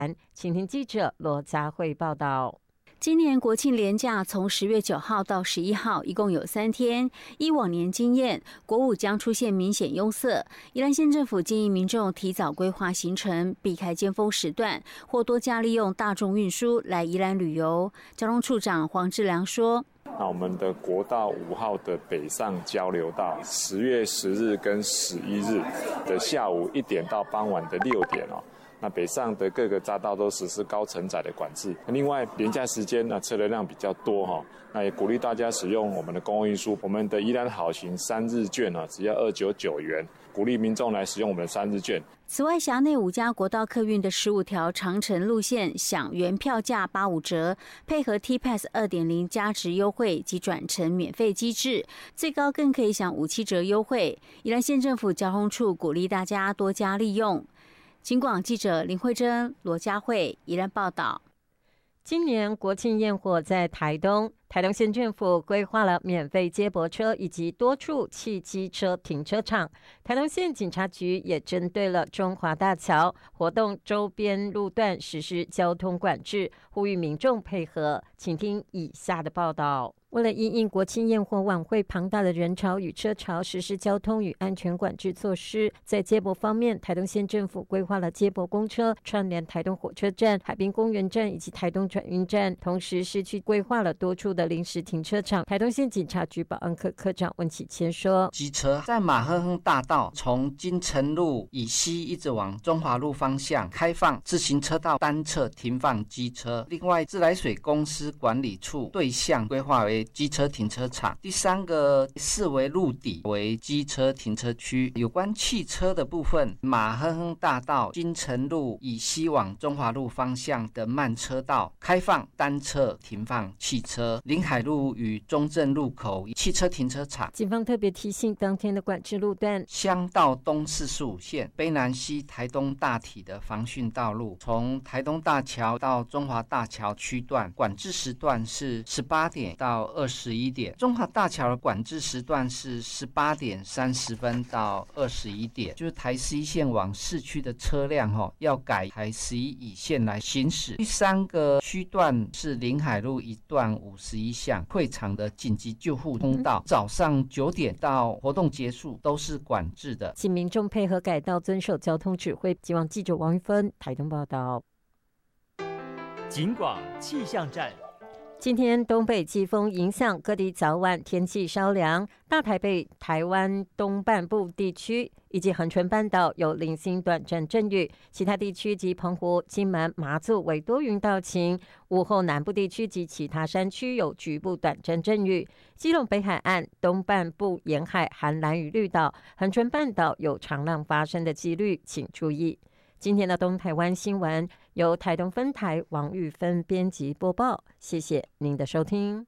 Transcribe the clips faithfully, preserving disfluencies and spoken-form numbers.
请听记者罗佳慧报道。 今年国庆连假从十月九号到十一号，一共有三天。依往年经验，国五将出现明显拥塞。宜兰县政府建议民众提早规划行程，避开尖峰时段，或多加利用大众运输来宜兰旅游。交通处长黄志良说：“ 那我们的国道五号的北上交流道，十月十日跟十一日的下午一点到傍晚的六点哦。”那北上的各个匝道都实施高承载的管制。另外，连假时间呢，车流量比较多哈，那也鼓励大家使用我们的公共运输。我们的宜兰好行三日券呢，只要二百九十九元，鼓励民众来使用我们的三日券。 此外，辖内五家国道客运的十五条长程路线享原票价八五折，配合 T Pass 二点零 加值优惠及转乘免费机制，最高更可以享五七折优惠。宜兰县政府交通处鼓励大家多加利用。警广记者林慧珍、罗佳慧宜兰报道。 今年国庆焰火在台东，台东县政府规划了免费接驳车以及多处汽机车停车场。台东县警察局也针对了中华大桥活动周边路段实施交通管制，呼吁民众配合。请听以下的报道。为了因应国庆焰火晚会庞大的人潮与车潮，实施交通与安全管制措施。在接驳方面，台东县政府规划了接驳公车串联台东火车站、海滨公园站以及台东转运站，同时市区规划了多处的临时停车场。台东县警察局保安科科长温启谦说：“ 机车在马亨亨大道从金城路以西一直往中华路方向开放自行车道单侧停放机车。另外，自来水公司管理处对象规划为机车停车场。第三个视为路底为机车停车区。有关汽车的部分，马亨亨大道金城路以西往中华路方向的慢车道开放单侧停放汽车。临海路与中正路口汽车停车场。 警方特别提醒，当天的管制路段： 乡道东四十五线、卑南溪台东大体的防汛道路，从台东大桥到中华大桥区段，管制时段是十八点到二十一点；中华大桥的管制时段是十八点三十分到二十一点。就是台十一线往市区的车辆、哦、要改台十一乙线来行驶。第三个区段是临海路一段五十一巷会场的紧急救护通道，早上九点到活动结束都是管制的， 请民众配合改道，遵守交通指挥。警广记者王玉芬台东报道。 警广气象站。 今天东北季风影响各地，早晚天气稍凉。大台北、台湾东半部地区以及恒春半岛有零星短暂阵雨，其他地区及澎湖、金门、马祖为多云到晴。午后南部地区及其他山区有局部短暂阵雨。基隆北海岸东半部沿海含兰屿绿岛、恒春半岛有长浪发生的几率，请注意。今天的东台湾新闻由台东分台王玉芬编辑播报，谢谢您的收听。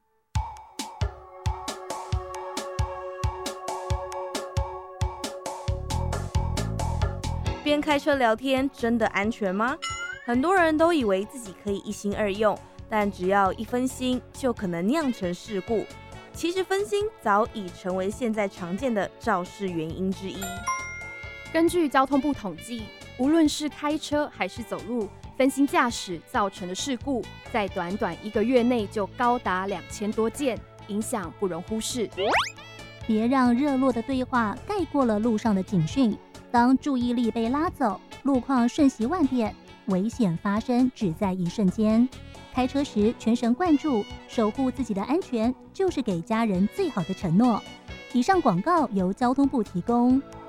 边开车聊天真的安全吗？很多人都以为自己可以一心二用，但只要一分心就可能酿成事故。其实分心早已成为现在常见的肇事原因之一。 根据交通部统计，无论是开车还是走路，分心驾驶造成的事故，在短短一个月内就高达两千多件，影响不容忽视。 别让热络的对话盖过了路上的警讯。当注意力被拉走，路况瞬息万变，危险发生只在一瞬间。开车时全神贯注，守护自己的安全，就是给家人最好的承诺。以上广告由交通部提供。